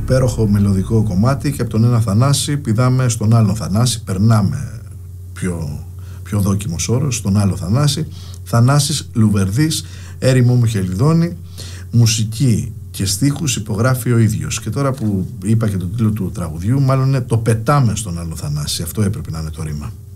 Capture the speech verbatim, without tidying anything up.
υπέροχο μελωδικό κομμάτι και από τον ένα Θανάση πηδάμε στον άλλο Θανάση, περνάμε πιο, πιο δόκιμος όρος στον άλλο Θανάση. Θανάσης Λουβερδής, έρημο μου Χελιδόνη, μουσική και στίχους υπογράφει ο ίδιος. Και τώρα που είπα και τον τίτλο του τραγουδιού, μάλλον είναι το πετάμε στον άλλο Θανάση, αυτό έπρεπε να είναι το ρήμα.